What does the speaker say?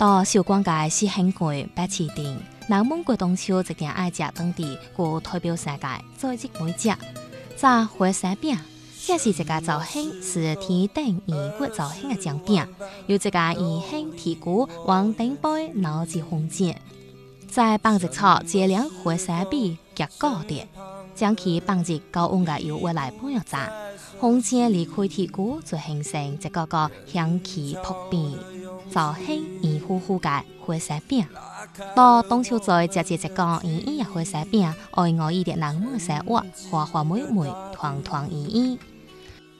到小广界是很贵白市店，南蒙古中秋一定爱食当地古代表世界做一每只炸火山饼。这是一个造型是天顶圆骨造型的酱饼，有一个圆形铁骨往顶杯捞至红箭，再放一撮节亮火山饼夹高点，将其放入高温的油锅内半日炸，红箭离开铁骨就形成一个香气扑鼻、造型圆乎乎的火山饼。到中秋节食一个圆圆的火山饼，爱我意的南门生活，花花美美，团团圆圆。